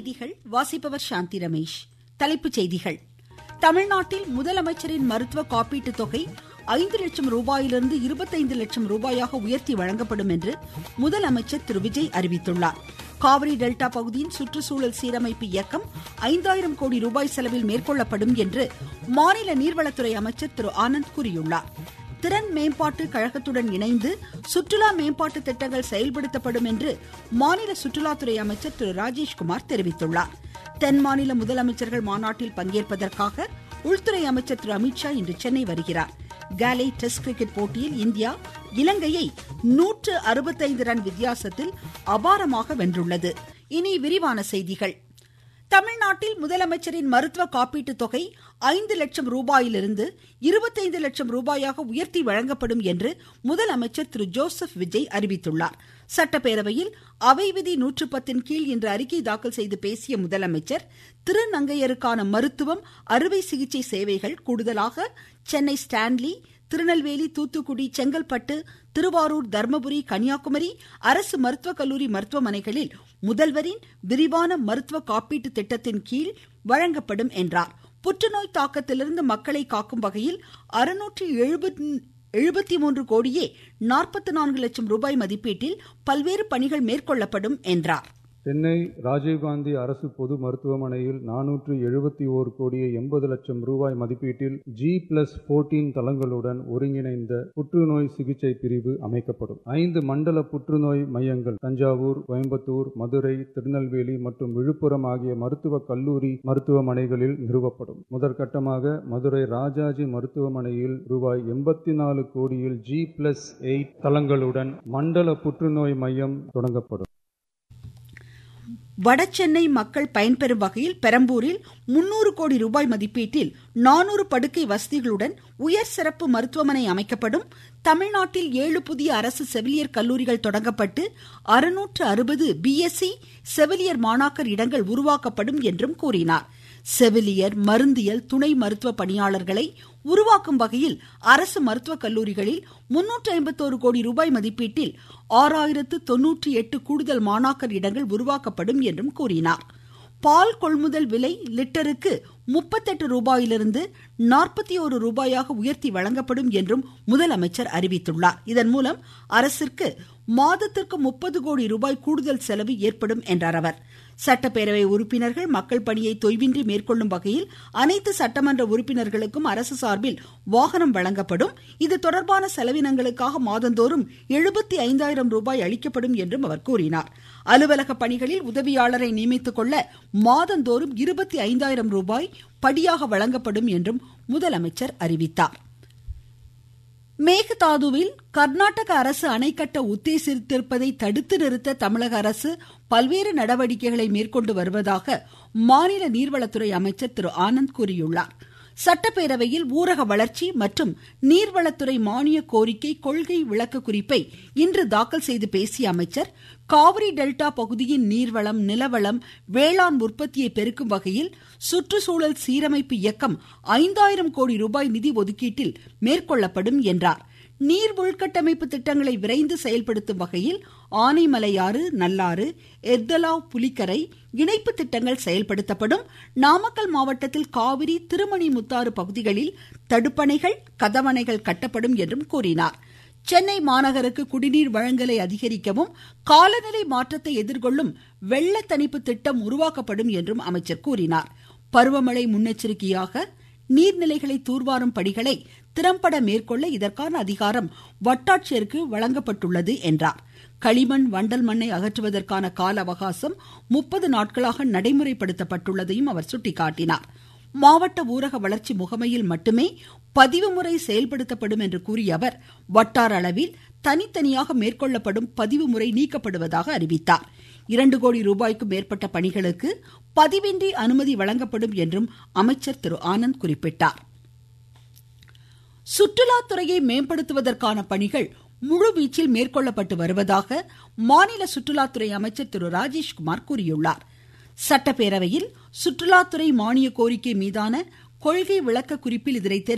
செய்திகள் வாசிப்பவர் சாந்தி ரமேஷ். தலைப்புச் செய்திகள். தமிழ்நாட்டில் முதலமைச்சரின் மருத்துவ காப்பீட்டு தொகை 5 லட்சம் ரூபாயிலிருந்து 25 லட்சம் ரூபாயாக உயர்த்தி வழங்கப்படும் என்று முதலமைச்சர் திரு விஜய் அறிவித்துள்ளார். காவிரி டெல்டா பகுதியின் சுற்றுச்சூழல் சீரமைப்பு இயக்கம் 5000 கோடி ரூபாய் செலவில் மேற்கொள்ளப்படும் என்று மாநில நீர்வளத்துறை அமைச்சர் திரு ஆனந்த் கூறியுள்ளார். திறன் மேம்பாட்டு கழகத்துடன் இணைந்து சுற்றுலா மேம்பாட்டு திட்டங்கள் செயல்படுத்தப்படும் என்று மாநில சுற்றுலாத்துறை அமைச்சர் திரு ராஜேஷ்குமார் தெரிவித்துள்ளார். தென் மாநில முதலமைச்சர்கள் மாநாட்டில் பங்கேற்பதற்காக உள்துறை அமைச்சர் திரு அமித்ஷா இன்று சென்னை வருகிறார். காலை டெஸ்ட் கிரிக்கெட் போட்டியில் இந்தியா இலங்கையை 165 ரன் வித்தியாசத்தில் அபாரமாக வென்றுள்ளது. இனி விரிவான செய்திகள். தமிழ்நாட்டில் முதலமைச்சரின் மருத்துவ காப்பீட்டு தொகை 5 லட்சம் ரூபாயிலிருந்து 25 லட்சம் ரூபாயாக உயர்த்தி வழங்கப்படும் என்று முதலமைச்சர் திரு ஜோசப் விஜய் அறிவித்துள்ளார். சட்டப்பேரவையில் அவை விதி 110 கீழ் இன்று அறிக்கை தாக்கல் செய்து பேசிய முதலமைச்சர் திருநங்கையருக்கான மருத்துவம், அறுவை சிகிச்சை சேவைகள் கூடுதலாக சென்னை ஸ்டான்லி, திருநெல்வேலி, தூத்துக்குடி, செங்கல்பட்டு, திருவாரூர், தர்மபுரி, கன்னியாகுமரி அரசு மருத்துவக் கல்லூரி மருத்துவமனைகளில் முதல்வரின் விரிவான மருத்துவ காப்பீட்டு திட்டத்தின் கீழ் வழங்கப்படும் என்றார். புற்றுநோய் தாக்கத்திலிருந்து மக்களை காக்கும் வகையில் 673 கோடியே 44 லட்சம் ரூபாய் மதிப்பீட்டில் பல்வேறு பணிகள் மேற்கொள்ளப்படும் என்றார். சென்னை ராஜீவ்காந்தி அரசு பொது மருத்துவமனையில் 471 கோடியே 80 லட்சம் ரூபாய் மதிப்பீட்டில் G+14 தளங்களுடன் ஒருங்கிணைந்த புற்றுநோய் சிகிச்சை பிரிவு அமைக்கப்படும். 5 மண்டல புற்றுநோய் மையங்கள் தஞ்சாவூர், கோயம்புத்தூர், மதுரை, திருநெல்வேலி மற்றும் விழுப்புரம் ஆகிய மருத்துவக் கல்லூரி மருத்துவமனைகளில் நிறுவப்படும். முதற்கட்டமாக மதுரை ராஜாஜி மருத்துவமனையில் ரூபாய் 84 கோடியில் G+8 தளங்களுடன் மண்டல புற்றுநோய் மையம் தொடங்கப்படும். வடசென்னை மக்கள் பயன்பெறும் வகையில் பெரம்பூரில் 300 கோடி ரூபாய் மதிப்பீட்டில் 400 படுக்கை வசதிகளுடன் உயர் சிறப்பு மருத்துவமனை அமைக்கப்படும். தமிழ்நாட்டில் 7 புதிய அரசு செவிலியர் கல்லூரிகள் தொடங்கப்பட்டு 660 BSc செவிலியர் மாணாக்கர் இடங்கள் உருவாக்கப்படும் என்றும் கூறினார். செவிலியர், மருந்தியல், துணை மருத்துவ பணியாளர்களை உருவாக்கும் வகையில் அரசு மருத்துவக் கல்லூரிகளில் 351 கோடி ரூபாய் மதிப்பீட்டில் 6098 கூடுதல் மாணாக்கர் இடங்கள் உருவாக்கப்படும் என்றும் கூறினார். பால் கொள்முதல் விலை லிட்டருக்கு 38 ரூபாயிலிருந்து 41 ரூபாயாக உயர்த்தி வழங்கப்படும் என்றும் முதலமைச்சர் அறிவித்துள்ளார். இதன் மூலம் அரசிற்கு மாதத்திற்கு 30 கோடி ரூபாய் கூடுதல் செலவு ஏற்படும் என்றார் அவர். சட்டப்பேரவை உறுப்பினர்கள் மக்கள் பணியை தொய்வின்றி மேற்கொள்ளும் வகையில் அனைத்து சட்டமன்ற உறுப்பினர்களுக்கும் அரசு சார்பில் வாகனம் வழங்கப்படும். இது தொடர்பான செலவினங்களுக்காக மாதந்தோறும் 75,000 ரூபாய் அளிக்கப்படும் என்றும் அவர் கூறினார். அலுவலக பணிகளில் உதவியாளரை நியமித்துக் கொள்ள மாதந்தோறும் 25,000 ரூபாய் படியாக வழங்கப்படும் என்றும் முதலமைச்சர் அறிவித்தார். மேகதாதுவில் கர்நாடக அரசு அணை கட்ட உத்தேசித்திருப்பதை தடுத்து நிறுத்த தமிழக அரசு பல்வேறு நடவடிக்கைகளை மேற்கொண்டு வருவதாக மாநில நீர்வளத்துறை அமைச்சர் திரு ஆனந்த் கூறியுள்ளார். சட்டப்பேரவையில் ஊரக வளர்ச்சி மற்றும் நீர்வளத்துறை மானிய கோரிக்கை கொள்கை விளக்க குறிப்பை இன்று தாக்கல் செய்து பேசிய அமைச்சர், காவிரி டெல்டா பகுதியின் நீர்வளம், நிலவளம், வேளாண் உற்பத்தியை பெருக்கும் வகையில் சுற்றுச்சூழல் சீரமைப்பு இயக்கம் 5000 கோடி ரூபாய் நிதி ஒதுக்கீட்டில் மேற்கொள்ளப்படும் என்றார். நீர் உள்கட்டமைப்பு திட்டங்களை விரைந்து செயல்படுத்தும் வகையில் ஆனைமலையாறு, நல்லாறு, எர்தலாவ், புலிக்கரை இணைப்பு திட்டங்கள் செயல்படுத்தப்படும். நாமக்கல் மாவட்டத்தில் காவிரி, திருமணிமுத்தாறு பகுதிகளில் தடுப்பணைகள், கதவணைகள் கட்டப்படும் என்றும் கூறினார். சென்னை மாநகருக்கு குடிநீர் வழங்கலை அதிகரிக்கவும் காலநிலை மாற்றத்தை எதிர்கொள்ளும் வெள்ள தணிப்பு திட்டம் உருவாக்கப்படும் என்றும் அமைச்சர் கூறினார். பருவமழை முன்னெச்சரிக்கையாக நீர்நிலைகளை தூர்வாரும் பணிகளை திறம்பட மேற்கொள்ள இதற்கான அதிகாரம் வட்டாட்சியருக்கு வழங்கப்பட்டுள்ளது என்றார். களிமண், வண்டல் மண்ணை அகற்றுவதற்கான கால அவகாசம் 30 நாட்களாக நடைமுறைப்படுத்தப்பட்டுள்ளதையும் அவர் சுட்டிக்காட்டினார். மாவட்ட ஊரக வளர்ச்சி முகமையில் மட்டுமே பதிவு முறை செயல்படுத்தப்படும் என்று கூறிய அவர், வட்டார அளவில் தனித்தனியாக மேற்கொள்ளப்படும் பதிவு முறை நீக்கப்படுவதாக அறிவித்தார். 2 கோடி ரூபாய்க்கும் மேற்பட்ட பணிகளுக்கு பதிவின்றி அனுமதி வழங்கப்படும் என்றும் அமைச்சர் திரு ஆனந்த் குறிப்பிட்டார். சுற்றுலாத்துறையை மேம்படுத்துவதற்கான பணிகள் முழுவீச்சில் மேற்கொள்ளப்பட்டு வருவதாக மாநில சுற்றுலாத்துறை அமைச்சர் திரு ராஜேஷ்குமார் கூறியுள்ளார். சட்டப்பேரவையில் சுற்றுலாத்துறை மானிய கோரிக்கை மீதான கொள்கை விளக்க குறிப்பில் இதனை